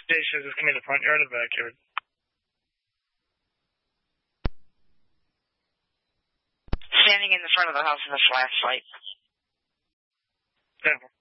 Jay says it's going to be the front yard or the backyard. Standing in the front of the house with a flashlight. Yeah.